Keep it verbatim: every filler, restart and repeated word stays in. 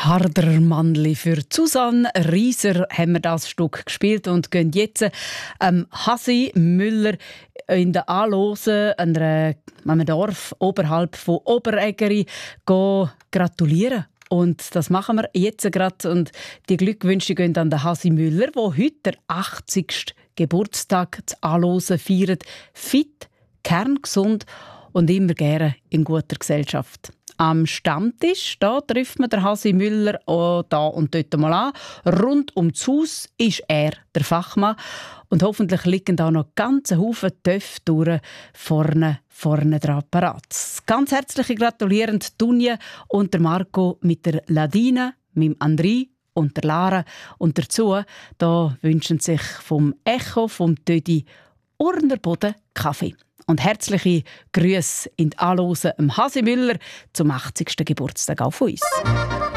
Harder Mannli für Susanne Rieser haben wir das Stück gespielt und gehen jetzt ähm, Hasi Müller in der Alose, einem Dorf oberhalb von Oberägeri, gratulieren. Und das machen wir jetzt gerade. Und die Glückwünsche gehen an den Hasi Müller, der heute den achtzigsten Geburtstag zu Alose feiert. Fit, kerngesund und immer gerne in guter Gesellschaft. Am Stammtisch da trifft man den Hasi Müller auch da und dort mal an. Rund ums Haus ist er der Fachmann. Und hoffentlich liegen da noch ganze Haufen Töpfe durch vorne, vorne dran parat. Ganz herzliche Gratulieren Tunja und der Marco mit der Ladina, mit dem André und der Lara. Und dazu da wünschen sich vom Echo, vom Tödi Urnerboden Kaffee. Und herzliche Grüße in die Alose im Hasi Müller zum achtzigsten Geburtstag auch von uns.